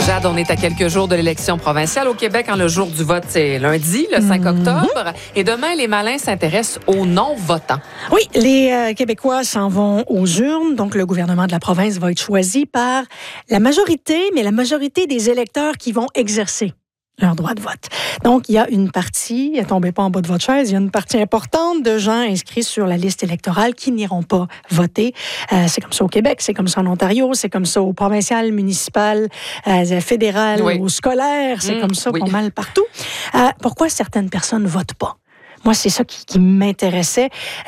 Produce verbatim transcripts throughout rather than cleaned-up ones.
Jade, on est à quelques jours de l'élection provinciale au Québec. Quand le jour du vote, c'est lundi, le cinq octobre. Mm-hmm. Et demain, les malins s'intéressent aux non-votants. Oui, les euh, Québécois s'en vont aux urnes. Donc, le gouvernement de la province va être choisi par la majorité, mais la majorité des électeurs qui vont exercer leur droit de vote. Donc, il y a une partie, ne tombez pas en bas de votre chaise, il y a une partie importante de gens inscrits sur la liste électorale qui n'iront pas voter. Euh, c'est comme ça au Québec, c'est comme ça en Ontario, c'est comme ça au provincial, municipal, euh, fédéral, oui. au scolaire, c'est mmh, comme ça oui. pas mal partout. Euh, pourquoi certaines personnes ne votent pas? Moi, c'est ça qui, qui m'intéressait.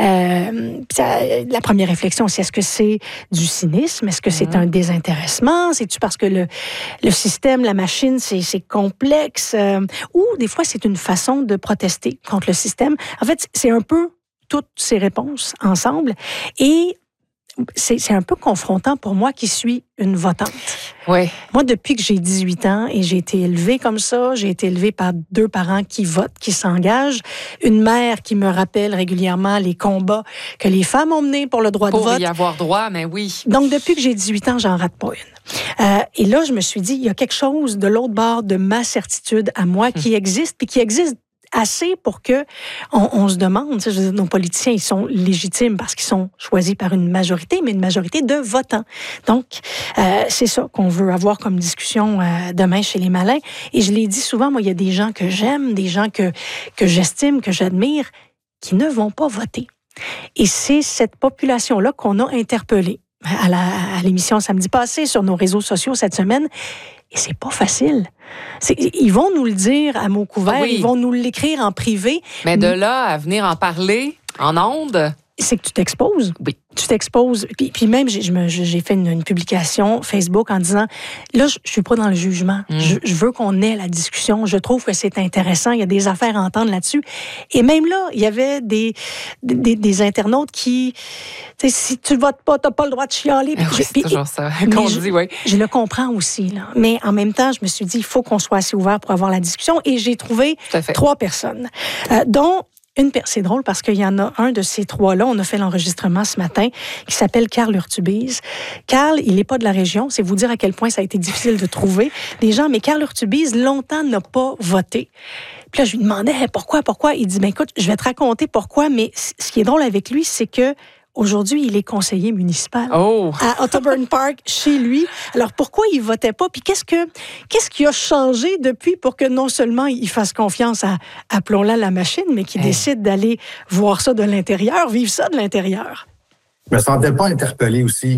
Euh, ça, la première réflexion, c'est est-ce que c'est du cynisme? Est-ce que c'est mmh. un désintéressement? C'est-tu parce que le, le système, la machine, c'est, c'est complexe? Euh, ou des fois, c'est une façon de protester contre le système. En fait, c'est un peu toutes ces réponses ensemble. Et c'est, c'est un peu confrontant pour moi qui suis une votante. Oui. Moi, depuis que j'ai dix-huit ans et j'ai été élevée comme ça, j'ai été élevée par deux parents qui votent, qui s'engagent, une mère qui me rappelle régulièrement les combats que les femmes ont menés pour le droit pour de vote. Pour y avoir droit, mais oui. Donc, depuis que j'ai dix-huit ans, j'en rate pas une. Euh, et là, je me suis dit, il y a quelque chose de l'autre bord de ma certitude à moi qui hum. existe, puis qui existe assez pour que on, on se demande, je veux dire, nos politiciens, ils sont légitimes parce qu'ils sont choisis par une majorité, mais une majorité de votants. Donc, euh, c'est ça qu'on veut avoir comme discussion euh, demain chez les malins. Et je l'ai dit souvent, moi, il y a des gens que j'aime, des gens que, que j'estime, que j'admire, qui ne vont pas voter. Et c'est cette population-là qu'on a interpellée à, la, à l'émission samedi passé sur nos réseaux sociaux cette semaine. Et c'est pas facile. C'est, ils vont nous le dire à mots couverts, oui. ils vont nous l'écrire en privé. Mais de là à venir en parler en ondes... C'est que tu t'exposes. Oui. Tu t'exposes. Puis, puis même, j'ai, j'ai fait une, une publication Facebook en disant, là, je, je suis pas dans le jugement. Mm. Je, je veux qu'on ait la discussion. Je trouve que c'est intéressant. Il y a des affaires à entendre là-dessus. Et même là, il y avait des, des, des internautes qui, tu sais, si tu votes pas, t'as pas le droit de chialer. Oui, c'est puis, toujours ça qu'on dit, oui. Je, je le comprends aussi, là. Mais en même temps, je me suis dit, il faut qu'on soit assez ouvert pour avoir la discussion. Et j'ai trouvé trois personnes, euh, dont Une, c'est drôle parce qu'il y en a un de ces trois-là, on a fait l'enregistrement ce matin, qui s'appelle Carl Urtubise. Carl, il n'est pas de la région, c'est vous dire à quel point ça a été difficile de trouver des gens, mais Carl Urtubise, longtemps, n'a pas voté. Puis là, je lui demandais pourquoi, pourquoi. Il dit, ben écoute, je vais te raconter pourquoi, mais ce qui est drôle avec lui, c'est que aujourd'hui, il est conseiller municipal oh. à Otterburn Park, chez lui. Alors, pourquoi il ne votait pas? Puis qu'est-ce, que, qu'est-ce qui a changé depuis pour que non seulement il fasse confiance à, appelons-la la machine, mais qu'il hey. décide d'aller voir ça de l'intérieur, vivre ça de l'intérieur? Je me sentais pas interpellé aussi.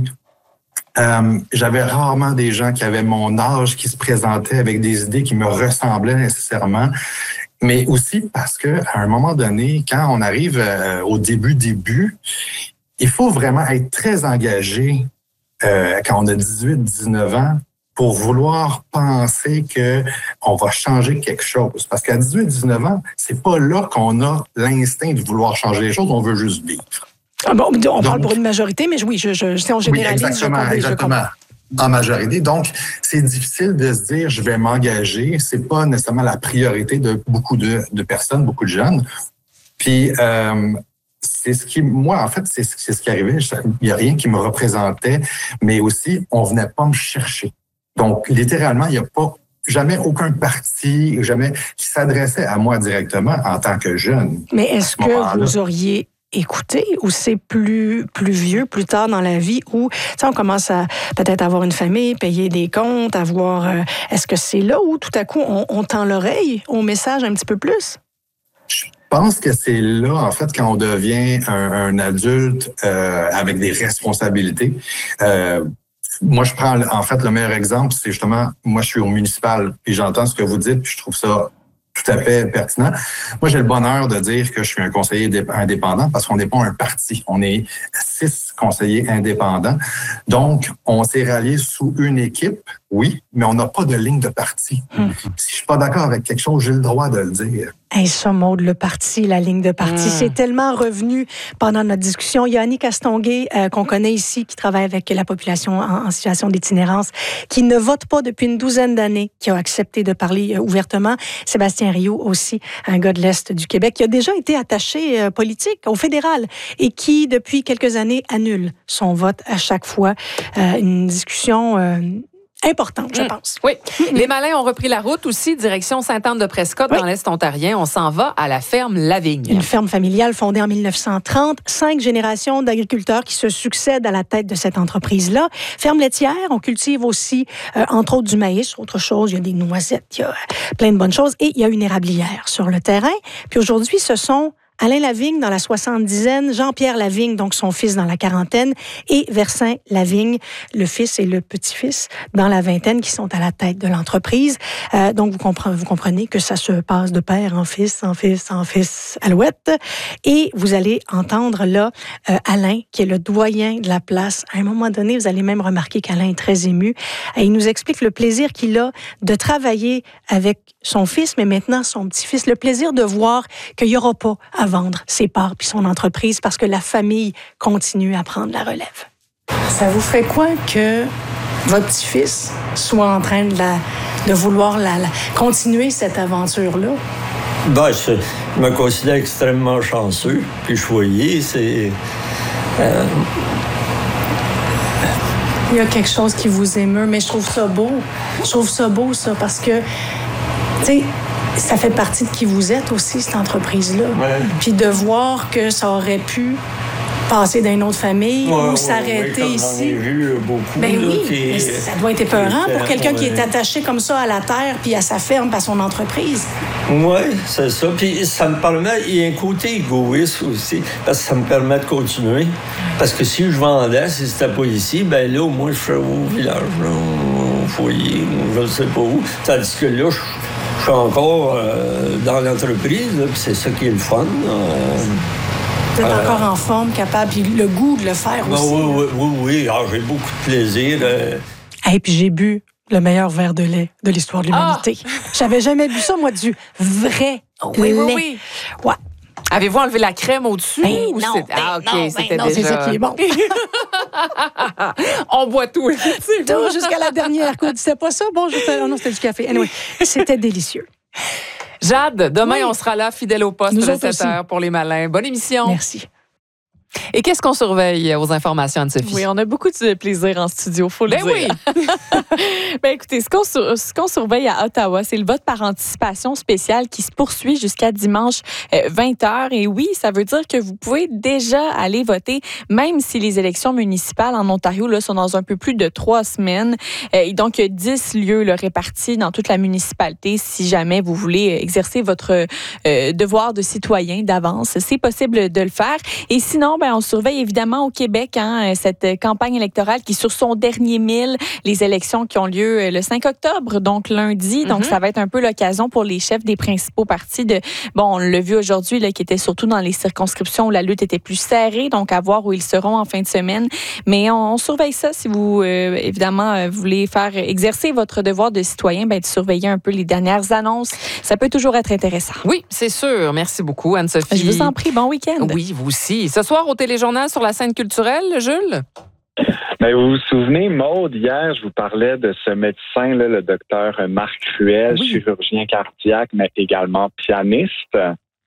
Euh, j'avais rarement des gens qui avaient mon âge, qui se présentaient avec des idées qui me ressemblaient nécessairement. Mais aussi parce que à un moment donné, quand on arrive euh, au début, début, il faut vraiment être très engagé euh, quand on a dix-huit dix-neuf ans pour vouloir penser qu'on va changer quelque chose. Parce qu'à dix-huit dix-neuf ans, c'est pas là qu'on a l'instinct de vouloir changer les choses, on veut juste vivre. Ah bon, on Donc, parle pour une majorité, mais oui, je, je, si on généralise... Oui, exactement, je exactement. En majorité. Donc, c'est difficile de se dire, je vais m'engager. C'est pas nécessairement la priorité de beaucoup de, de personnes, beaucoup de jeunes. Puis, euh, c'est ce qui, moi, en fait, c'est, c'est ce qui arrivait. Il n'y a rien qui me représentait, mais aussi, on venait pas me chercher. Donc, littéralement, il n'y a pas jamais aucun parti, jamais qui s'adressait à moi directement en tant que jeune. Mais est-ce que vous auriez écouté ou c'est plus, plus vieux, plus tard dans la vie où, tu sais, on commence à peut-être avoir une famille, payer des comptes, avoir... Euh, est-ce que c'est là où, tout à coup, on, on tend l'oreille au message un petit peu plus? Je pense que c'est là, en fait, quand on devient un, un adulte euh, avec des responsabilités. Euh, moi, je prends, en fait, le meilleur exemple, c'est justement, moi, je suis au municipal, puis j'entends ce que vous dites, puis je trouve ça tout à fait pertinent. Moi, j'ai le bonheur de dire que je suis un conseiller indépendant parce qu'on n'est pas un parti. On est six conseillers indépendants. Donc, on s'est ralliés sous une équipe, oui, mais on n'a pas de ligne de parti. Hum. Si je suis pas d'accord avec quelque chose, j'ai le droit de le dire. Hey, ça, Maude, le parti, la ligne de parti, mmh. c'est tellement revenu pendant notre discussion. Il y a Annie Castonguay, euh, qu'on connaît ici, qui travaille avec la population en, en situation d'itinérance, qui ne vote pas depuis une douzaine d'années, qui a accepté de parler euh, ouvertement. Sébastien Rioux aussi, un gars de l'Est du Québec, qui a déjà été attaché euh, politique au fédéral et qui, depuis quelques années, annule son vote à chaque fois. Euh, une discussion... Euh, importante, je mmh. pense. Oui. Mmh. Les malins ont repris la route aussi, direction Sainte-Anne-de-Prescott, oui. dans l'Est ontarien. On s'en va à la ferme Lavigne. Une ferme familiale fondée en dix-neuf cent trente. Cinq générations d'agriculteurs qui se succèdent à la tête de cette entreprise-là. Ferme laitière, on cultive aussi, euh, entre autres, du maïs, autre chose. Il y a des noisettes, il y a plein de bonnes choses. Et il y a une érablière sur le terrain. Puis aujourd'hui, ce sont Alain Lavigne dans la soixante-dizaine, Jean-Pierre Lavigne, donc son fils dans la quarantaine, et Versin Lavigne, le fils et le petit-fils dans la vingtaine, qui sont à la tête de l'entreprise. Euh, donc, vous comprenez, vous comprenez que ça se passe de père en fils, en fils, en fils, alouette. Et vous allez entendre là euh, Alain, qui est le doyen de la place. À un moment donné, vous allez même remarquer qu'Alain est très ému. Et il nous explique le plaisir qu'il a de travailler avec son fils, mais maintenant son petit-fils. Le plaisir de voir qu'il n'y aura pas à vendre ses parts puis son entreprise parce que la famille continue à prendre la relève. Ça vous fait quoi que votre petit-fils soit en train de, la, de vouloir la, la, continuer cette aventure-là? Ben, je, je me considère extrêmement chanceux puis choyé. C'est... Euh... Il y a quelque chose qui vous émeut, mais je trouve ça beau. Je trouve ça beau, ça, parce que, tu sais, ça fait partie de qui vous êtes aussi, cette entreprise-là. Ouais. Puis de voir que ça aurait pu passer dans une autre famille ouais, ou ouais, s'arrêter ouais, ici. J'en ai vu beaucoup. Ben là, oui, qui... mais ça doit être épeurant pour quelqu'un ouais. qui est attaché comme ça à la terre puis à sa ferme, à son entreprise. Oui, c'est ça. Puis ça me permet, il y a un côté égoïste aussi, parce que ça me permet de continuer. Parce que si je vendais, si c'était pas ici, ben là, au moins, je serais au village, là, au foyer, je ne sais pas où. Tandis que là, je Je suis encore euh, dans l'entreprise, là, puis c'est ça qui est le fun. Euh, Vous êtes euh, encore en forme, capable, puis le goût de le faire ben aussi. Oui, oui, oui. oui. Ah, j'ai beaucoup de plaisir. Euh... Et puis j'ai bu le meilleur verre de lait de l'histoire de l'humanité. Ah! J'avais jamais bu ça, moi, du vrai oui, lait. Oui, oui, ouais. Avez-vous enlevé la crème au-dessus? Ben ou non, c'est... ben ah, OK, non, c'était ben déjà... non, c'est ça qui est bon. On boit tout. Tout jusqu'à la dernière coude. C'était pas ça? Bon, juste... oh non, c'était du café. Anyway, c'était délicieux. Jade, demain, oui. on sera là, fidèle au poste, Nous de sept heures pour les malins. Bonne émission. Merci. Et qu'est-ce qu'on surveille aux informations, Anne-Sophie? Oui, on a beaucoup de plaisir en studio, il faut le ben dire. Oui. ben écoutez, ce qu'on, sur, ce qu'on surveille à Ottawa, c'est le vote par anticipation spécial qui se poursuit jusqu'à dimanche euh, vingt heures. Et oui, ça veut dire que vous pouvez déjà aller voter, même si les élections municipales en Ontario là, sont dans un peu plus de trois semaines. Euh, et donc, il y a dix lieux là, répartis dans toute la municipalité si jamais vous voulez exercer votre euh, devoir de citoyen d'avance. C'est possible de le faire. Et sinon, ben, on surveille évidemment au Québec hein, cette campagne électorale qui est sur son dernier mille, les élections qui ont lieu le cinq octobre, donc lundi. Donc, mm-hmm. ça va être un peu l'occasion pour les chefs des principaux partis de... Bon, on l'a vu aujourd'hui, là, qui était surtout dans les circonscriptions où la lutte était plus serrée, donc à voir où ils seront en fin de semaine. Mais on, on surveille ça si vous, euh, évidemment, euh, voulez faire exercer votre devoir de citoyen, ben, de surveiller un peu les dernières annonces. Ça peut toujours être intéressant. Oui, c'est sûr. Merci beaucoup, Anne-Sophie. Je vous en prie. Bon week-end. Oui, vous aussi. Ce soir, au Téléjournal sur la scène culturelle, Jules? Bien, vous vous souvenez, Maude, hier, je vous parlais de ce médecin, là, le docteur Marc Ruel, oui. chirurgien cardiaque, mais également pianiste.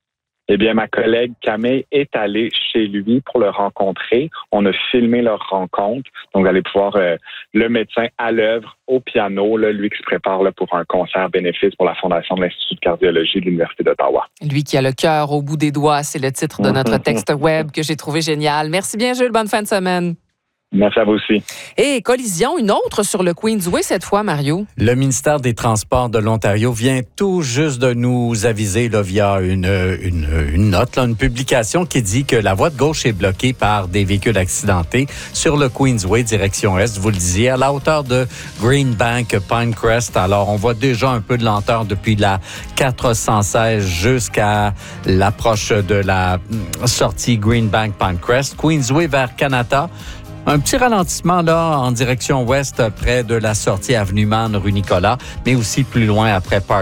Eh bien, ma collègue Camille est allée chez lui pour le rencontrer. On a filmé leur rencontre. Donc, vous allez pouvoir euh, le médecin à l'œuvre au piano, là, lui qui se prépare là, pour un concert bénéfice pour la Fondation de l'Institut de cardiologie de l'Université d'Ottawa. Lui qui a le cœur au bout des doigts, c'est le titre de notre texte web que j'ai trouvé génial. Merci bien, Jules. Bonne fin de semaine. Merci à vous aussi. Et collision, une autre sur le Queensway cette fois, Mario. Le ministère des Transports de l'Ontario vient tout juste de nous aviser là, via une, une, une note, là, une publication qui dit que la voie de gauche est bloquée par des véhicules accidentés sur le Queensway, direction Est, vous le disiez, à la hauteur de Greenbank, Pinecrest. Alors, on voit déjà un peu de lenteur depuis la quatre cent seize jusqu'à l'approche de la sortie Greenbank, Pinecrest. Queensway vers Kanata. Un petit ralentissement là en direction ouest près de la sortie Avenue Man, rue Nicolas, mais aussi plus loin après Park.